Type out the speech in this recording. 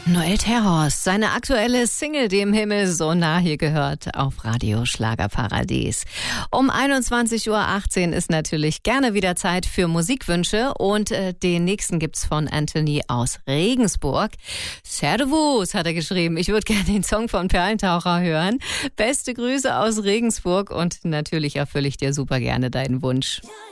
Noel Terhorst, seine aktuelle Single Dem Himmel so nah hier gehört auf Radio Schlagerparadies. Um 21.18 Uhr ist natürlich gerne wieder Zeit für Musikwünsche und den nächsten gibt's von Anthony aus Regensburg. Servus, hat er geschrieben. Ich würde gerne den Song von Perlentaucher hören. Beste Grüße aus Regensburg und natürlich erfülle ich dir super gerne deinen Wunsch.